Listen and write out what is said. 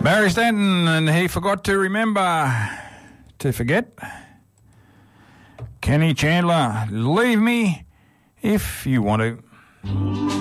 Barry Stanton, and he forgot to remember to forget. Kenny Chandler, leave me if you want to.